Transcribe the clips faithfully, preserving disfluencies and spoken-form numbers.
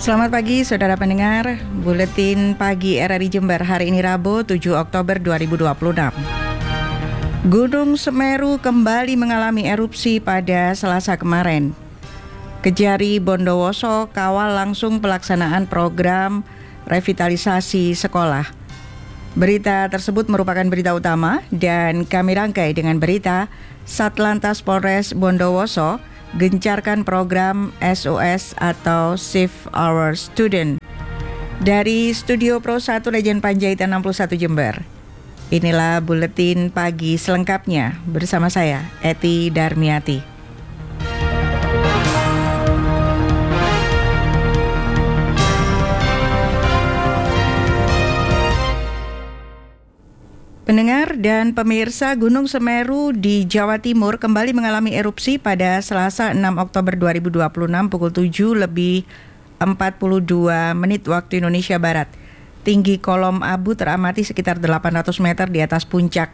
Selamat pagi saudara pendengar, Buletin Pagi R R I Jember hari ini Rabu tujuh Oktober dua ribu dua puluh enam. Gunung Semeru kembali mengalami erupsi pada Selasa kemarin. Kejari Bondowoso kawal langsung pelaksanaan program revitalisasi sekolah. Berita tersebut merupakan berita utama dan kami rangkai dengan berita Satlantas Polres Bondowoso gencarkan program S O S atau Save Our Student. Dari Studio Pro satu Legend Panjaitan enam puluh satu Jember. Inilah buletin pagi selengkapnya bersama saya Eti Darmiati. Pendengar dan pemirsa, Gunung Semeru di Jawa Timur kembali mengalami erupsi pada Selasa enam Oktober dua ribu dua puluh enam pukul tujuh lebih empat puluh dua menit waktu Indonesia Barat. Tinggi kolom abu teramati sekitar delapan ratus meter di atas puncak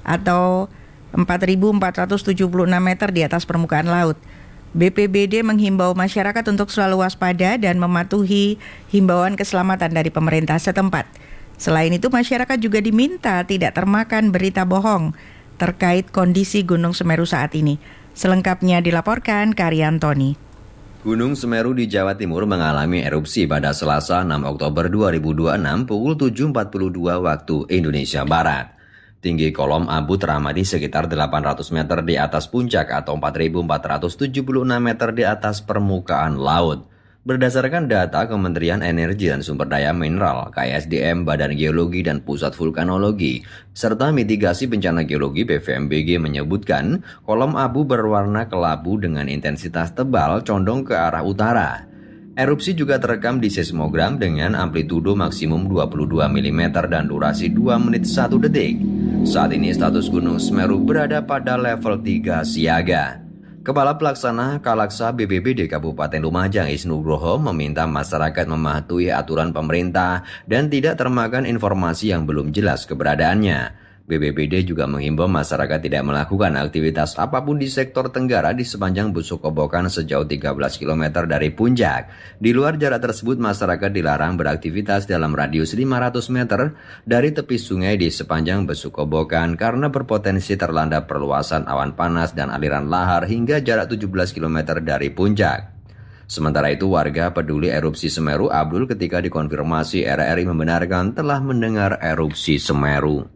atau empat ribu empat ratus tujuh puluh enam meter di atas permukaan laut. B P B D menghimbau masyarakat untuk selalu waspada dan mematuhi himbauan keselamatan dari pemerintah setempat. Selain itu, masyarakat juga diminta tidak termakan berita bohong terkait kondisi Gunung Semeru saat ini. Selengkapnya dilaporkan Karyantoni. Gunung Semeru di Jawa Timur mengalami erupsi pada Selasa enam Oktober dua ribu dua puluh enam pukul tujuh empat puluh dua waktu Indonesia Barat. Tinggi kolom abu teramati sekitar delapan ratus meter di atas puncak atau empat ribu empat ratus tujuh puluh enam meter di atas permukaan laut. Berdasarkan data Kementerian Energi dan Sumber Daya Mineral, K S D M, Badan Geologi dan Pusat Vulkanologi, serta Mitigasi Bencana Geologi B V M B G menyebutkan kolom abu berwarna kelabu dengan intensitas tebal condong ke arah utara. Erupsi juga terekam di seismogram dengan amplitudo maksimum dua puluh dua milimeter dan durasi dua menit satu detik. Saat ini status Gunung Semeru berada pada level tiga siaga. Kepala Pelaksana Kalaksa B P B D Kabupaten Lumajang Isnu Nugroho meminta masyarakat mematuhi aturan pemerintah dan tidak termakan informasi yang belum jelas keberadaannya. B P B D juga menghimbau masyarakat tidak melakukan aktivitas apapun di sektor Tenggara di sepanjang Besuk Kobokan sejauh tiga belas kilometer dari puncak. Di luar jarak tersebut, masyarakat dilarang beraktivitas dalam radius lima ratus meter dari tepi sungai di sepanjang Besuk Kobokan karena berpotensi terlanda perluasan awan panas dan aliran lahar hingga jarak tujuh belas kilometer dari puncak. Sementara itu, warga peduli erupsi Semeru Abdul ketika dikonfirmasi R R I membenarkan telah mendengar erupsi Semeru.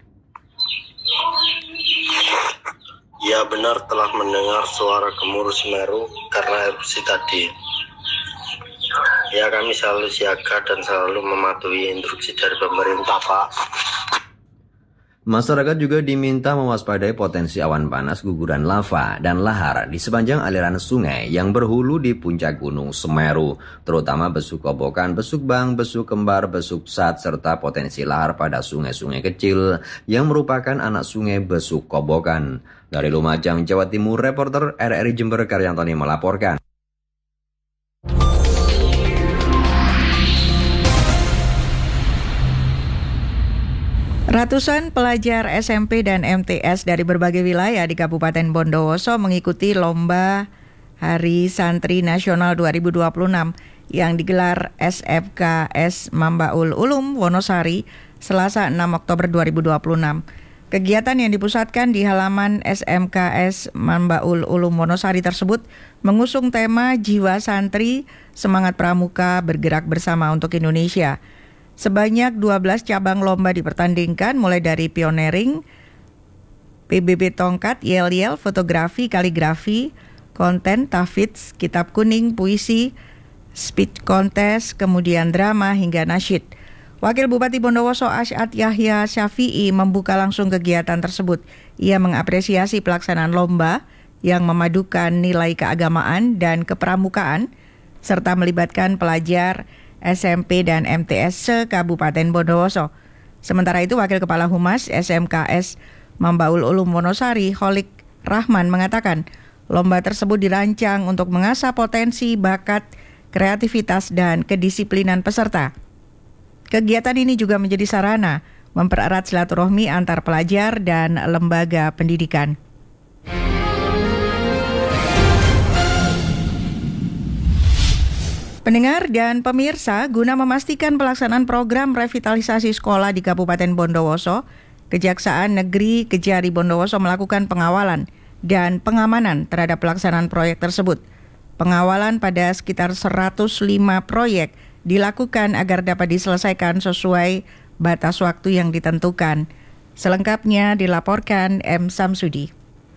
Ya, benar telah mendengar suara gemuruh Semeru karena erupsi tadi. Ya, kami selalu siaga dan selalu mematuhi instruksi dari pemerintah, Pak. Masyarakat juga diminta mewaspadai potensi awan panas, guguran lava, dan lahar di sepanjang aliran sungai yang berhulu di puncak Gunung Semeru, terutama Besuk Kobokan, Besuk Bang, Besuk Kembar, Besuk Sat, serta potensi lahar pada sungai-sungai kecil yang merupakan anak sungai Besuk Kobokan. Dari Lumajang, Jawa Timur, reporter R R I Jember Karyantoni melaporkan. Ratusan pelajar S M P dan M T S dari berbagai wilayah di Kabupaten Bondowoso mengikuti Lomba Hari Santri Nasional dua ribu dua puluh enam yang digelar S M K S Mambaul Ulum Wonosari Selasa enam Oktober dua ribu dua puluh enam. Kegiatan yang dipusatkan di halaman S M K S Mambaul Ulum Wonosari tersebut mengusung tema Jiwa Santri, Semangat Pramuka, Bergerak Bersama untuk Indonesia. Sebanyak dua belas cabang lomba dipertandingkan mulai dari pioneering, P B B tongkat, yel-yel, fotografi, kaligrafi, konten, tahfidz, kitab kuning, puisi, speech contest, kemudian drama hingga nasyid. Wakil Bupati Bondowoso Asyad Yahya Syafi'i membuka langsung kegiatan tersebut. Ia mengapresiasi pelaksanaan lomba yang memadukan nilai keagamaan dan kepramukaan serta melibatkan pelajar S M P dan M T S se-Kabupaten Bondowoso. Sementara itu, Wakil Kepala Humas S M K S Mambaul Ulum Wonosari, Kholik Rahman mengatakan, lomba tersebut dirancang untuk mengasah potensi, bakat, kreativitas, dan kedisiplinan peserta. Kegiatan ini juga menjadi sarana mempererat silaturahmi antar pelajar dan lembaga pendidikan. Pendengar dan pemirsa, guna memastikan pelaksanaan program revitalisasi sekolah di Kabupaten Bondowoso, Kejaksaan Negeri Kejari Bondowoso melakukan pengawalan dan pengamanan terhadap pelaksanaan proyek tersebut. Pengawalan pada sekitar seratus lima proyek dilakukan agar dapat diselesaikan sesuai batas waktu yang ditentukan. Selengkapnya dilaporkan M. Samsudi.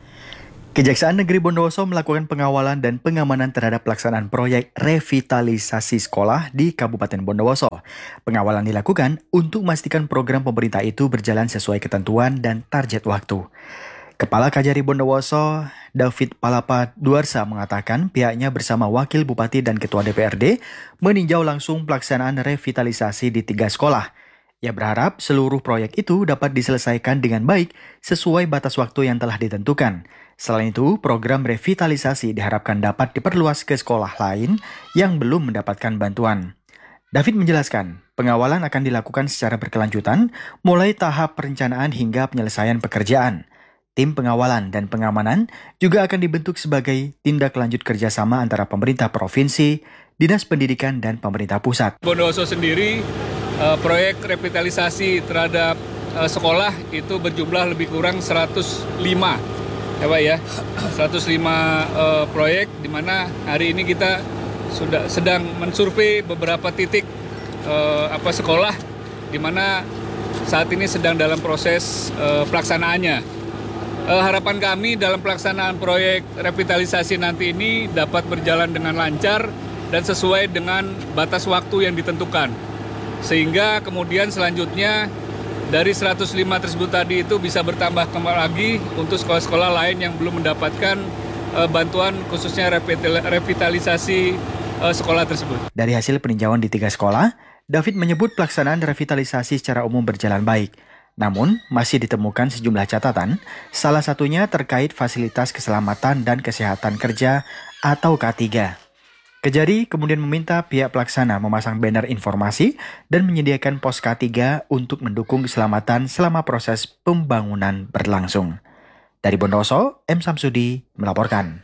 Kejaksaan Negeri Bondowoso melakukan pengawalan dan pengamanan terhadap pelaksanaan proyek revitalisasi sekolah di Kabupaten Bondowoso. Pengawalan dilakukan untuk memastikan program pemerintah itu berjalan sesuai ketentuan dan target waktu. Kepala Kejari Bondowoso, David Palapa Duarsa mengatakan pihaknya bersama Wakil Bupati dan Ketua D P R D meninjau langsung pelaksanaan revitalisasi di tiga sekolah. Ia berharap seluruh proyek itu dapat diselesaikan dengan baik sesuai batas waktu yang telah ditentukan. Selain itu, program revitalisasi diharapkan dapat diperluas ke sekolah lain yang belum mendapatkan bantuan. David menjelaskan, pengawalan akan dilakukan secara berkelanjutan, mulai tahap perencanaan hingga penyelesaian pekerjaan. Tim pengawalan dan pengamanan juga akan dibentuk sebagai tindak lanjut kerjasama antara pemerintah provinsi, Dinas Pendidikan, dan pemerintah pusat. Bondowoso sendiri, uh, proyek revitalisasi terhadap uh, sekolah itu berjumlah lebih kurang seratus lima. Ya Pak ya, seratus lima uh, proyek di mana hari ini kita sudah sedang mensurvei beberapa titik uh, apa sekolah di mana saat ini sedang dalam proses uh, pelaksanaannya. Uh, harapan kami dalam pelaksanaan proyek revitalisasi nanti ini dapat berjalan dengan lancar dan sesuai dengan batas waktu yang ditentukan. Sehingga kemudian selanjutnya dari seratus lima tersebut tadi itu bisa bertambah lagi untuk sekolah-sekolah lain yang belum mendapatkan uh, bantuan khususnya revitalisasi uh, sekolah tersebut. Dari hasil peninjauan di tiga sekolah, David menyebut pelaksanaan revitalisasi secara umum berjalan baik. Namun, masih ditemukan sejumlah catatan, salah satunya terkait fasilitas keselamatan dan kesehatan kerja atau K tiga. Kejari kemudian meminta pihak pelaksana memasang banner informasi dan menyediakan pos K tiga untuk mendukung keselamatan selama proses pembangunan berlangsung. Dari Bondowoso, M. Samsudi melaporkan.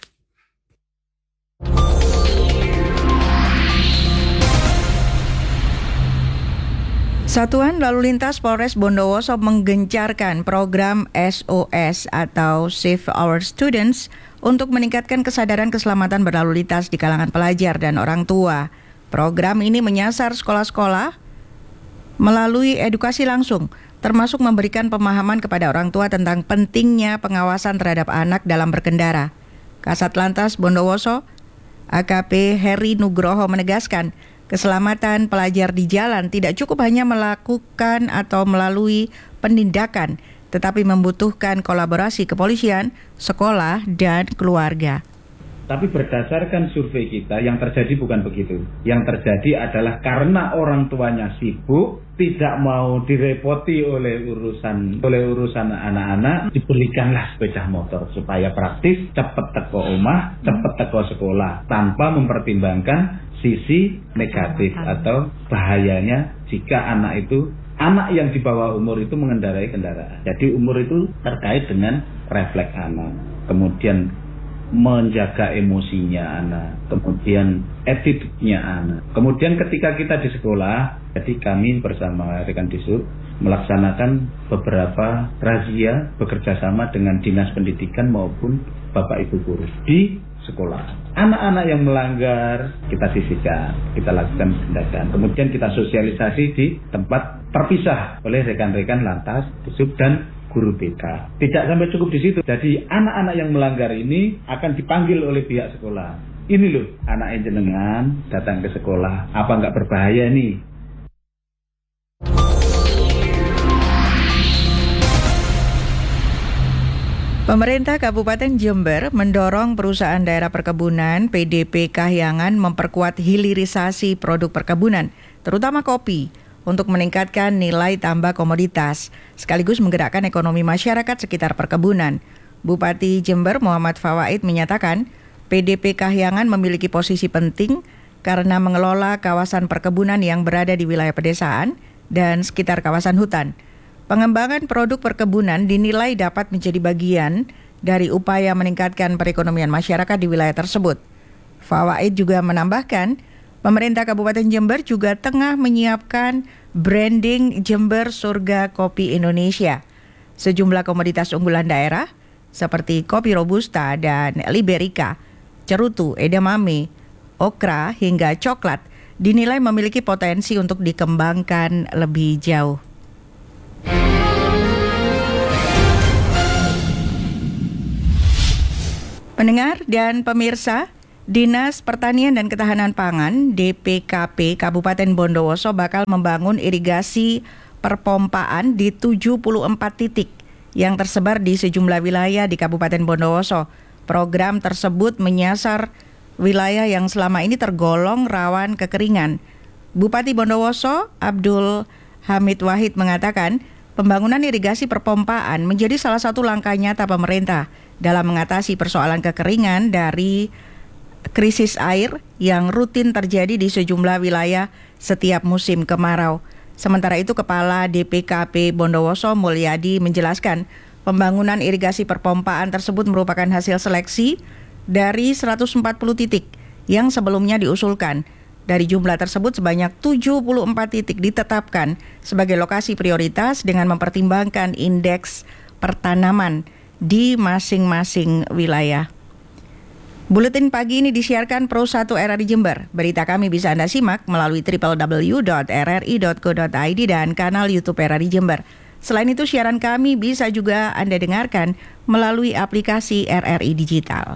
Satuan Lalu Lintas Polres Bondowoso menggencarkan program S O S atau Save Our Students untuk meningkatkan kesadaran keselamatan berlalu lintas di kalangan pelajar dan orang tua. Program ini menyasar sekolah-sekolah melalui edukasi langsung, termasuk memberikan pemahaman kepada orang tua tentang pentingnya pengawasan terhadap anak dalam berkendara. Kasat Lantas Bondowoso, A K P Heri Nugroho menegaskan, keselamatan pelajar di jalan tidak cukup hanya melakukan atau melalui penindakan, tetapi membutuhkan kolaborasi kepolisian, sekolah, dan keluarga. Tapi berdasarkan survei kita, yang terjadi bukan begitu. Yang terjadi adalah karena orang tuanya sibuk, tidak mau direpoti oleh urusan oleh urusan anak-anak, diberikanlah sepeda motor supaya praktis, cepat teko omah, cepat teko sekolah, tanpa mempertimbangkan sisi negatif atau bahayanya jika anak itu anak yang di bawah umur itu mengendarai kendaraan. Jadi umur itu terkait dengan refleks anak, kemudian menjaga emosinya anak, kemudian attitude-nya anak. Kemudian ketika kita di sekolah, jadi kami bersama rekan Disub melaksanakan beberapa razia bekerjasama dengan Dinas Pendidikan maupun Bapak Ibu guru di sekolah. Anak-anak yang melanggar kita sisihkan, kita lakukan tindakan. Kemudian kita sosialisasi di tempat terpisah oleh rekan-rekan Lantas, Disub dan guru B K. Tidak sampai cukup di situ. Jadi anak-anak yang melanggar ini akan dipanggil oleh pihak sekolah. Ini loh, anak jenengan datang ke sekolah, apa nggak berbahaya nih? Pemerintah Kabupaten Jember mendorong perusahaan daerah perkebunan P D P Kahyangan memperkuat hilirisasi produk perkebunan, terutama kopi, untuk meningkatkan nilai tambah komoditas, sekaligus menggerakkan ekonomi masyarakat sekitar perkebunan. Bupati Jember Muhammad Fawaid menyatakan, P D P Kahyangan memiliki posisi penting karena mengelola kawasan perkebunan yang berada di wilayah pedesaan dan sekitar kawasan hutan. Pengembangan produk perkebunan dinilai dapat menjadi bagian dari upaya meningkatkan perekonomian masyarakat di wilayah tersebut. Fawaid juga menambahkan, Pemerintah Kabupaten Jember juga tengah menyiapkan branding Jember Surga Kopi Indonesia. Sejumlah komoditas unggulan daerah seperti kopi robusta dan liberica, cerutu, edamame, okra hingga coklat dinilai memiliki potensi untuk dikembangkan lebih jauh. Pendengar dan pemirsa, Dinas Pertanian dan Ketahanan Pangan D P K P Kabupaten Bondowoso bakal membangun irigasi perpompaan di tujuh puluh empat titik yang tersebar di sejumlah wilayah di Kabupaten Bondowoso. Program tersebut menyasar wilayah yang selama ini tergolong rawan kekeringan. Bupati Bondowoso Abdul Hamid Wahid mengatakan, pembangunan irigasi perpompaan menjadi salah satu langkah nyata pemerintah dalam mengatasi persoalan kekeringan dari krisis air yang rutin terjadi di sejumlah wilayah setiap musim kemarau. Sementara itu, Kepala D P K P Bondowoso Mulyadi menjelaskan, pembangunan irigasi perpompaan tersebut merupakan hasil seleksi dari seratus empat puluh titik yang sebelumnya diusulkan. Dari jumlah tersebut, sebanyak tujuh puluh empat titik ditetapkan sebagai lokasi prioritas dengan mempertimbangkan indeks pertanaman di masing-masing wilayah. Buletin pagi ini disiarkan Pro satu R R I Jember. Berita kami bisa Anda simak melalui w w w dot r r i dot co dot i d dan kanal YouTube R R I Jember. Selain itu, siaran kami bisa juga Anda dengarkan melalui aplikasi R R I Digital.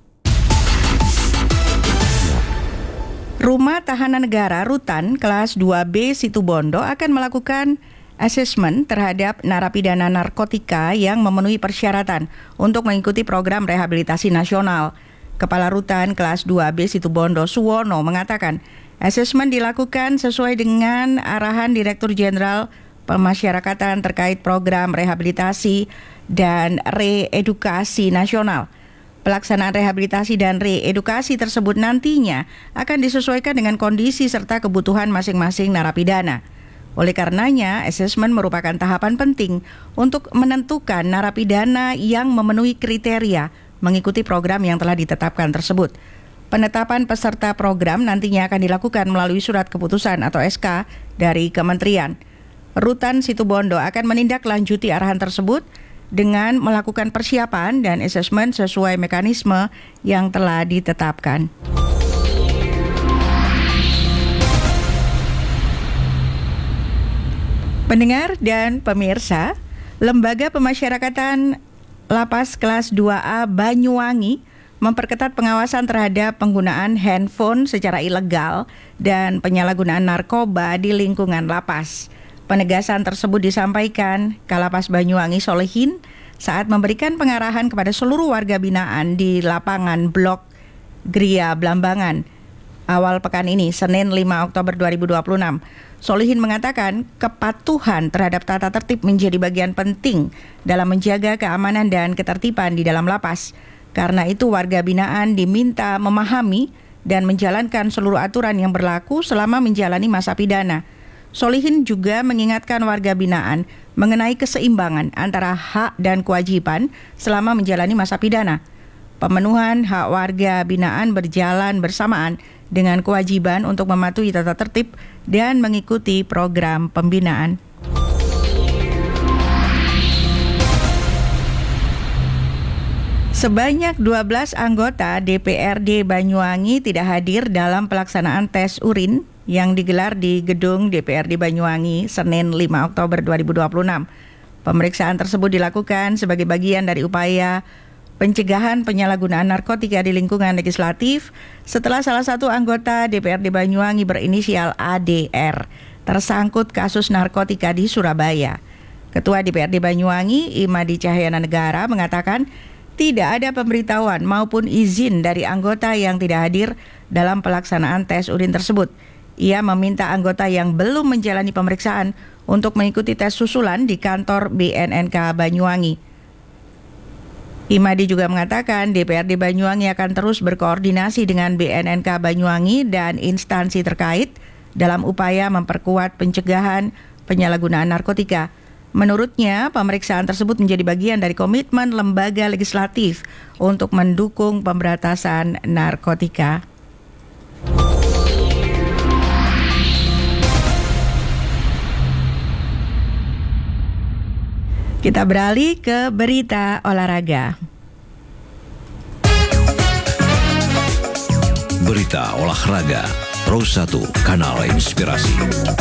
Rumah Tahanan Negara Rutan kelas dua B Situbondo akan melakukan asesmen terhadap narapidana narkotika yang memenuhi persyaratan untuk mengikuti program rehabilitasi nasional. Kepala Rutan kelas dua B Situbondo Suwono mengatakan, asesmen dilakukan sesuai dengan arahan Direktur Jenderal Pemasyarakatan terkait program rehabilitasi dan reedukasi nasional. Pelaksanaan rehabilitasi dan reedukasi tersebut nantinya akan disesuaikan dengan kondisi serta kebutuhan masing-masing narapidana. Oleh karenanya, asesmen merupakan tahapan penting untuk menentukan narapidana yang memenuhi kriteria mengikuti program yang telah ditetapkan tersebut. Penetapan peserta program nantinya akan dilakukan melalui surat keputusan atau S K dari Kementerian. Rutan Situbondo akan menindaklanjuti arahan tersebut dengan melakukan persiapan dan asesmen sesuai mekanisme yang telah ditetapkan. Pendengar dan pemirsa, Lembaga Pemasyarakatan Lapas Kelas dua A Banyuwangi memperketat pengawasan terhadap penggunaan handphone secara ilegal dan penyalahgunaan narkoba di lingkungan lapas. Penegasan tersebut disampaikan Kalapas Banyuwangi Solehin saat memberikan pengarahan kepada seluruh warga binaan di lapangan Blok Gria Blambangan awal pekan ini, Senin lima Oktober dua ribu dua puluh enam. Solihin mengatakan kepatuhan terhadap tata tertib menjadi bagian penting dalam menjaga keamanan dan ketertiban di dalam lapas. Karena itu warga binaan diminta memahami dan menjalankan seluruh aturan yang berlaku selama menjalani masa pidana. Solihin juga mengingatkan warga binaan mengenai keseimbangan antara hak dan kewajiban selama menjalani masa pidana. Pemenuhan hak warga binaan berjalan bersamaan dengan kewajiban untuk mematuhi tata tertib dan mengikuti program pembinaan. Sebanyak dua belas anggota D P R D Banyuwangi tidak hadir dalam pelaksanaan tes urin yang digelar di gedung D P R D Banyuwangi Senin lima Oktober dua ribu dua puluh enam. Pemeriksaan tersebut dilakukan sebagai bagian dari upaya pencegahan penyalahgunaan narkotika di lingkungan legislatif setelah salah satu anggota D P R D Banyuwangi berinisial A D R tersangkut kasus narkotika di Surabaya. Ketua D P R D Banyuwangi Imadi Cahyana Negara mengatakan tidak ada pemberitahuan maupun izin dari anggota yang tidak hadir dalam pelaksanaan tes urin tersebut. Ia meminta anggota yang belum menjalani pemeriksaan untuk mengikuti tes susulan di kantor B N N K Banyuwangi. Imadi juga mengatakan D P R D Banyuwangi akan terus berkoordinasi dengan B N N K Banyuwangi dan instansi terkait dalam upaya memperkuat pencegahan penyalahgunaan narkotika. Menurutnya, pemeriksaan tersebut menjadi bagian dari komitmen lembaga legislatif untuk mendukung pemberantasan narkotika. Kita beralih ke berita olahraga. Berita olahraga Pro satu Kanal Inspirasi.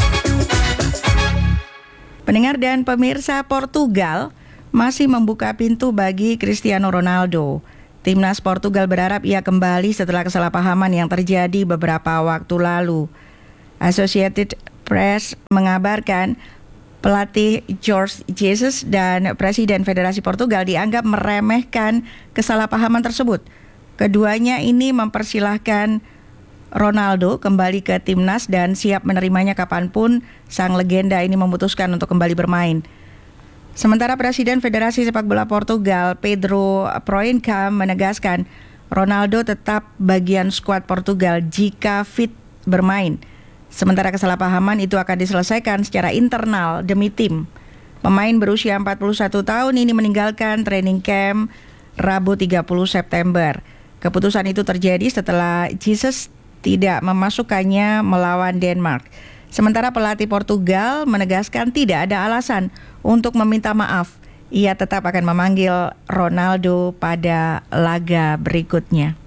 Pendengar dan pemirsa, Portugal masih membuka pintu bagi Cristiano Ronaldo. Timnas Portugal berharap ia kembali setelah kesalahpahaman yang terjadi beberapa waktu lalu. Associated Press mengabarkan pelatih Jorge Jesus dan Presiden Federasi Portugal dianggap meremehkan kesalahpahaman tersebut. Keduanya ini mempersilahkan Ronaldo kembali ke timnas dan siap menerimanya kapanpun sang legenda ini memutuskan untuk kembali bermain. Sementara Presiden Federasi Sepak Bola Portugal, Pedro Proença, menegaskan Ronaldo tetap bagian skuad Portugal jika fit bermain. Sementara kesalahpahaman itu akan diselesaikan secara internal demi tim. Pemain berusia empat puluh satu tahun ini meninggalkan training camp Rabu tiga puluh September. Keputusan itu terjadi setelah Jesus tidak memasukkannya melawan Denmark. Sementara pelatih Portugal menegaskan tidak ada alasan untuk meminta maaf. Ia tetap akan memanggil Ronaldo pada laga berikutnya.